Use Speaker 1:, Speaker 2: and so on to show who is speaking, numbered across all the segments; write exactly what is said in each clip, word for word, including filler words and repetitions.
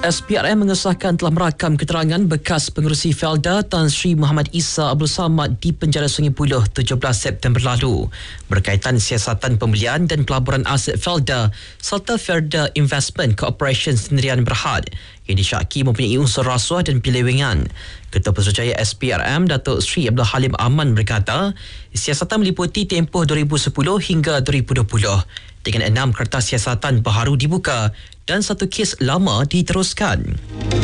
Speaker 1: S P R M mengesahkan telah merakam keterangan bekas pengerusi Felda Tan Sri Muhammad Isa Abdul Samad di penjara Sungai Buloh tujuh belas September lalu berkaitan siasatan pembelian dan pelaburan aset Felda serta Felda Investment Corporation Sendirian Berhad yang disyaki mempunyai unsur rasuah dan penyelewengan. Ketua Pesuruhjaya S P R M Datuk Sri Abdul Halim Aman berkata, siasatan meliputi tempoh dua ribu sepuluh hingga dua ribu dua puluh dengan enam kertas siasatan baharu dibuka dan satu kes lama diteruskan.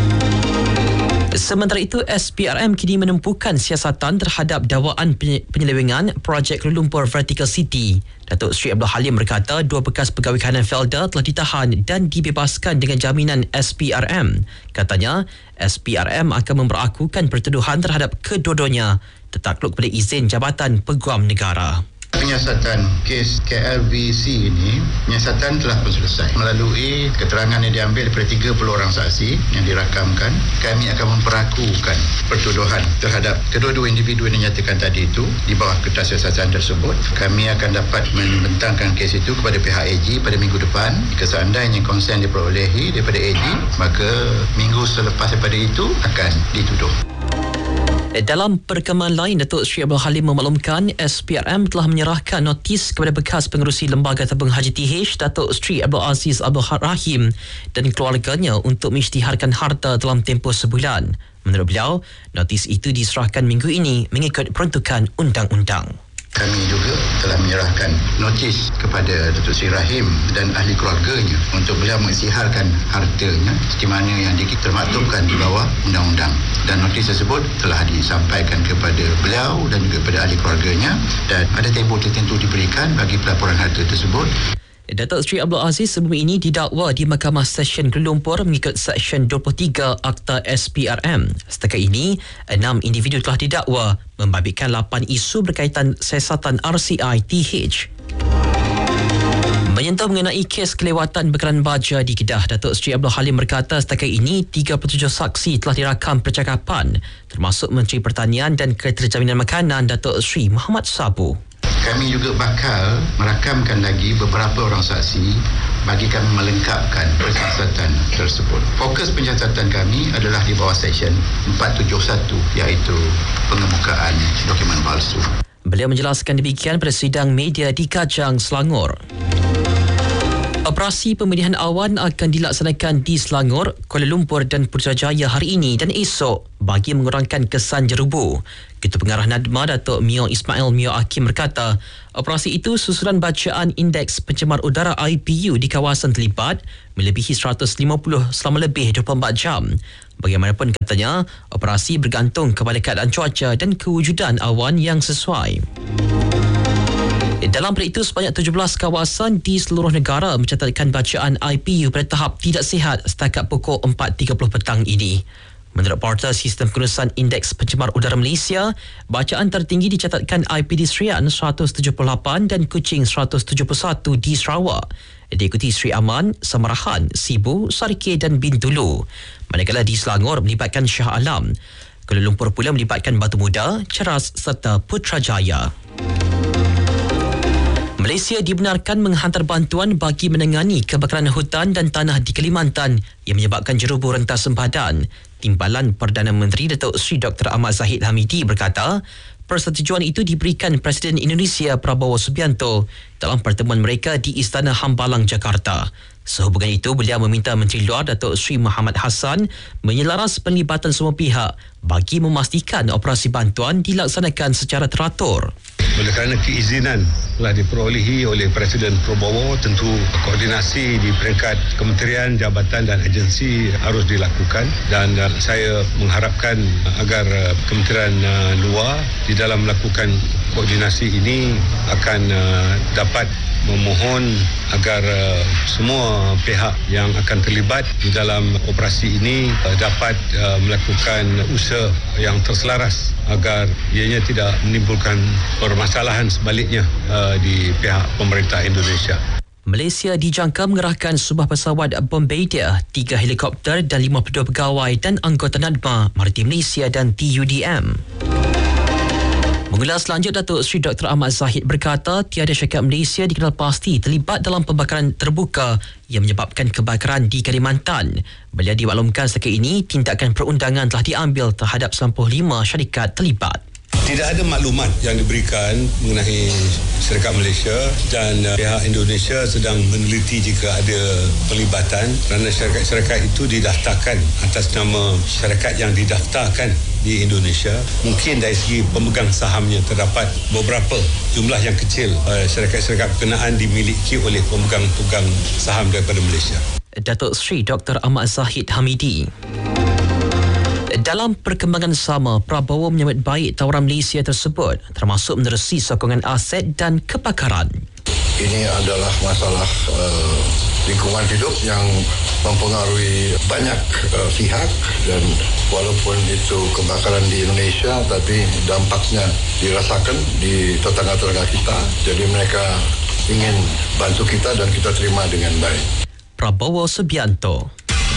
Speaker 1: Sementara itu, S P R M kini menempuhkan siasatan terhadap dakwaan penyelewengan projek Kuala Lumpur Vertical City. Datuk Seri Abdul Halim berkata dua bekas pegawai kanan Felda telah ditahan dan dibebaskan dengan jaminan S P R M. Katanya, S P R M akan memberakukan pertuduhan terhadap kedua-duanya tertakluk kepada izin Jabatan Peguam Negara.
Speaker 2: Penyiasatan kes K L V C ini, penyiasatan telah pun selesai. Melalui keterangan yang diambil daripada tiga puluh orang saksi yang dirakamkan, kami akan memperakukan pertuduhan terhadap kedua-dua individu yang dinyatakan tadi itu di bawah kertas siasatan tersebut. Kami akan dapat membentangkan kes itu kepada pihak A G pada minggu depan. Jika seandainya konsen diperolehi daripada A G, maka minggu selepas daripada itu akan dituduh.
Speaker 1: Dalam perkembangan lain, Datuk Seri Abdul Halim memaklumkan S P R M telah menyerahkan notis kepada bekas pengerusi Lembaga Tabung Haji T H Datuk Seri Abdul Aziz Abdul Rahim dan keluarganya untuk mengisytiharkan harta dalam tempoh sebulan. Menurut beliau, notis itu diserahkan minggu ini mengikut peruntukan undang-undang.
Speaker 2: Kami juga telah menyerahkan notis kepada Datuk Seri Rahim dan ahli keluarganya untuk beliau mengisytiharkan hartanya seperti mana yang termaktubkan di bawah undang-undang. Dan notis tersebut telah disampaikan kepada beliau dan juga kepada ahli keluarganya dan ada tempoh tertentu diberikan bagi pelaporan harta tersebut.
Speaker 1: Datuk Seri Abdul Aziz sebelum ini didakwa di Mahkamah Session Kuala Lumpur mengikut Seksyen dua puluh tiga Akta S P R M. Setakat ini, enam individu telah didakwa membabitkan lapan isu berkaitan siasatan R C I T H. Menyentuh mengenai kes kelewatan bekalan baja di Kedah, Datuk Seri Abdul Halim berkata setakat ini tiga puluh tujuh saksi telah dirakam percakapan termasuk Menteri Pertanian dan Keterjaminan Makanan Datuk Seri Muhammad Sabu.
Speaker 2: Kami juga bakal merakamkan lagi beberapa orang saksi bagi kami melengkapkan penyiasatan tersebut. Fokus penyiasatan kami adalah di bawah Seksyen empat tujuh satu iaitu pengemukaan dokumen palsu.
Speaker 1: Beliau menjelaskan demikian pada sidang media di Kajang, Selangor. Operasi pemilihan awan akan dilaksanakan di Selangor, Kuala Lumpur dan Putrajaya hari ini dan esok bagi mengurangkan kesan jerubu. Ketua Pengarah NADMA Datuk Mio Ismail Mio Hakim berkata, operasi itu susulan bacaan Indeks Pencemar Udara I P U di kawasan terlibat melebihi seratus lima puluh selama lebih dua puluh empat jam. Bagaimanapun katanya, operasi bergantung kepada keadaan cuaca dan kewujudan awan yang sesuai. Dalam pada itu, sebanyak tujuh belas kawasan di seluruh negara mencatatkan bacaan I P U pada tahap tidak sihat setakat pukul empat tiga puluh petang ini. Menurut portal Sistem Pengurusan Indeks Pencemar Udara Malaysia, bacaan tertinggi dicatatkan I P di Serian seratus tujuh puluh lapan dan Kuching seratus tujuh puluh satu di Sarawak. Diikuti Seri Aman, Samarahan, Sibu, Sarikeh dan Bintulu. Manakala di Selangor melibatkan Shah Alam. Kuala Lumpur pula melibatkan Batu Muda, Ceras serta Putrajaya. Malaysia dibenarkan menghantar bantuan bagi menangani kebakaran hutan dan tanah di Kalimantan yang menyebabkan jerubu rentas sempadan. Timbalan Perdana Menteri Datuk Seri Doktor Ahmad Zahid Hamidi berkata, persetujuan itu diberikan Presiden Indonesia Prabowo Subianto dalam pertemuan mereka di Istana Hambalang, Jakarta. Sehubungan itu, beliau meminta Menteri Luar Datuk Seri Muhammad Hassan menyelaras penlibatan semua pihak bagi memastikan operasi bantuan dilaksanakan secara teratur.
Speaker 3: Oleh kerana keizinan telah diperolehi oleh Presiden Prabowo, tentu koordinasi di peringkat kementerian, jabatan dan agensi harus dilakukan dan uh, saya mengharapkan agar uh, Kementerian uh, Luar di dalam melakukan koordinasi ini akan uh, dapat memohon agar uh, semua pihak yang akan terlibat di dalam operasi ini uh, dapat uh, melakukan usaha yang terselaras agar ianya tidak menimbulkan permasalahan sebaliknya uh, di pihak pemerintah Indonesia.
Speaker 1: Malaysia dijangka mengerahkan sebuah pesawat Bombardier, tiga helikopter dan lima puluh dua pegawai dan anggota NADMA, Maritim Malaysia dan T U D M. Mengulas lanjut, Datuk Seri Doktor Ahmad Zahid berkata tiada syarikat Malaysia dikenal pasti terlibat dalam pembakaran terbuka yang menyebabkan kebakaran di Kalimantan. Beliau dimaklumkan setakat ini tindakan perundangan telah diambil terhadap sembilan puluh lima syarikat terlibat.
Speaker 3: Tidak ada maklumat yang diberikan mengenai syarikat Malaysia dan uh, pihak Indonesia sedang meneliti jika ada pelibatan kerana syarikat-syarikat itu didaftarkan atas nama syarikat yang didaftarkan di Indonesia. Mungkin dari segi pemegang sahamnya terdapat beberapa jumlah yang kecil uh, syarikat-syarikat berkenaan dimiliki oleh pemegang-pemegang saham daripada Malaysia.
Speaker 1: Datuk Seri Doktor Ahmad Zahid Hamidi. Dalam perkembangan sama, Prabowo menyambut baik tawaran Malaysia tersebut termasuk menerusi sokongan aset dan kebakaran.
Speaker 4: Ini adalah masalah uh, lingkungan hidup yang mempengaruhi banyak uh, pihak dan walaupun itu kebakaran di Indonesia tapi dampaknya dirasakan di tetangga-tetangga kita. Jadi mereka ingin bantu kita dan kita terima dengan baik.
Speaker 1: Prabowo Subianto.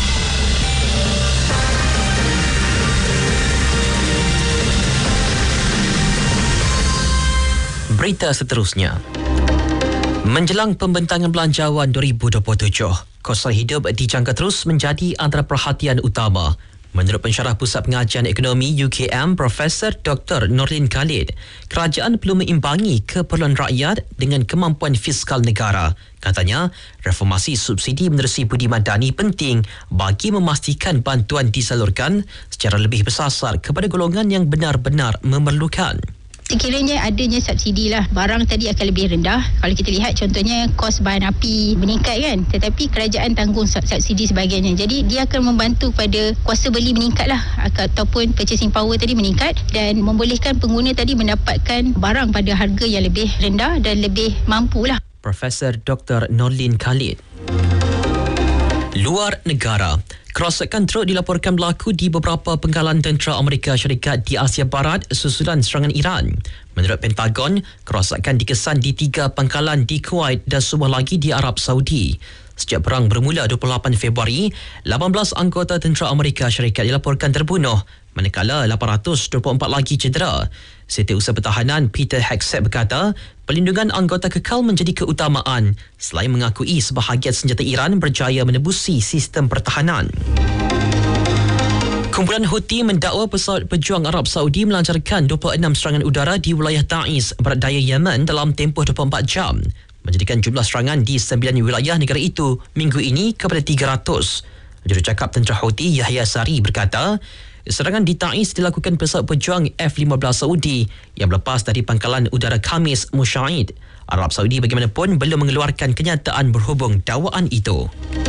Speaker 1: Berita seterusnya. Menjelang pembentangan belanjawan dua ribu dua puluh tujuh, kos hidup dijangka terus menjadi antara perhatian utama. Menurut pensyarah Pusat Pengajian Ekonomi U K M, Profesor Doktor Nordin Khalid, kerajaan perlu meimbangi keperluan rakyat dengan kemampuan fiskal negara. Katanya, reformasi subsidi menerusi budi madani penting bagi memastikan bantuan disalurkan secara lebih bersasar kepada golongan yang benar-benar memerlukan.
Speaker 5: Sekiranya adanya subsidi lah, barang tadi akan lebih rendah. Kalau kita lihat contohnya kos bahan api meningkat kan, tetapi kerajaan tanggung subsidi sebagainya. Jadi dia akan membantu pada kuasa beli meningkat lah, ataupun purchasing power tadi meningkat dan membolehkan pengguna tadi mendapatkan barang pada harga yang lebih rendah dan lebih mampu lah.
Speaker 1: Profesor Doktor Nordin Khalid. Luar negara. Kerosakan teruk dilaporkan berlaku di beberapa penggalan tentera Amerika Syarikat di Asia Barat susulan serangan Iran. Menurut Pentagon, kerosakan dikesan di tiga pangkalan di Kuwait dan sebuah lagi di Arab Saudi. Sejak perang bermula dua puluh lapan Februari, lapan belas anggota tentera Amerika Syarikat dilaporkan terbunuh, manakala lapan ratus dua puluh empat lagi cedera. Setiausaha Pertahanan Peter Hegseth berkata, pelindungan anggota kekal menjadi keutamaan selain mengakui sebahagian senjata Iran berjaya menebusi sistem pertahanan. Kumpulan Houthi mendakwa pesawat pejuang Arab Saudi melancarkan dua puluh enam serangan udara di wilayah Taiz, barat daya Yemen dalam tempoh dua puluh empat jam, menjadikan jumlah serangan di sembilan wilayah negara itu minggu ini kepada tiga ratus. Jurucakap tentera Houthi Yahya Sari berkata, serangan di Taiz dilakukan pesawat pejuang F lima belas Saudi yang lepas dari pangkalan udara Khamis Mushaid. Arab Saudi bagaimanapun belum mengeluarkan kenyataan berhubung dakwaan itu.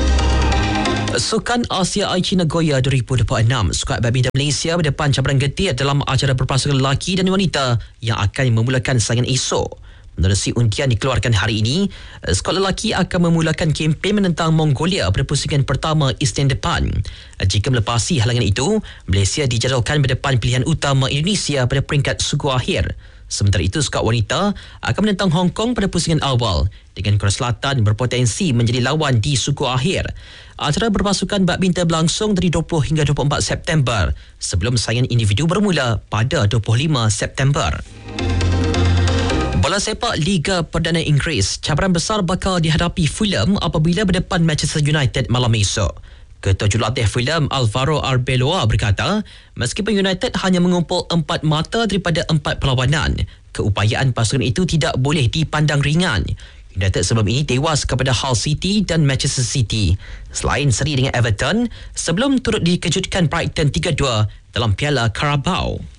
Speaker 1: Sukan Asia I C Nagoya dua ribu dua puluh enam, skuad badminton Malaysia berdepan cabaran getir dalam acara berpasukan lelaki dan wanita yang akan memulakan saingan esok. Menerusi undian dikeluarkan hari ini, skuad lelaki akan memulakan kempen menentang Mongolia pada pusingan pertama Isnin depan. Jika melepasi halangan itu, Malaysia dijadualkan berdepan pilihan utama Indonesia pada peringkat suku akhir. Sementara itu, skuad wanita akan menentang Hong Kong pada pusingan awal dengan Korea Selatan berpotensi menjadi lawan di suku akhir. Acara berpasukan badminton berlangsung dari dua puluh hingga dua puluh empat September sebelum saingan individu bermula pada dua puluh lima September. Bola sepak Liga Perdana Inggeris, cabaran besar bakal dihadapi Fulham apabila berdepan Manchester United malam esok. Ketua Jurulatih Fulham Alvaro Arbeloa berkata, meskipun United hanya mengumpul empat mata daripada empat perlawanan, keupayaan pasukan itu tidak boleh dipandang ringan. United sebelum ini tewas kepada Hull City dan Manchester City, selain seri dengan Everton sebelum turut dikejutkan Brighton tiga dua dalam Piala Carabao.